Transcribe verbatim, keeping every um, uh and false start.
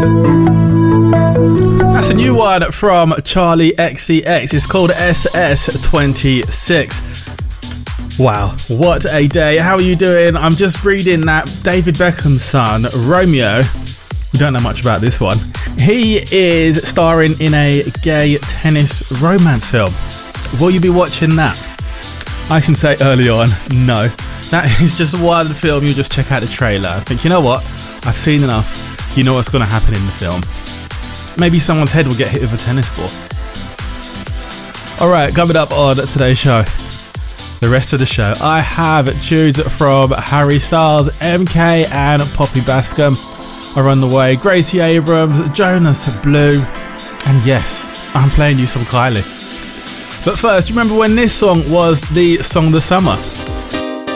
That's a new one from Charlie X C X. It's called S S twenty-six. Wow, what a day. How are you doing? I'm just reading that David Beckham's son, Romeo, we don't know much about this one. He is starring in a gay tennis romance film. Will you be watching that? I can say early on, no. That is just one film you just check out the trailer and think, you know what? I've seen enough. You know what's going to happen in the film. Maybe someone's head will get hit with a tennis ball. Alright, coming up on today's show. The rest of the show, I have tunes from Harry Styles, M K and Poppy Bascom are on the way. Gracie Abrams, Jonas Blue, and yes, I'm playing you some Kylie. But first, remember when this song was the song of the summer?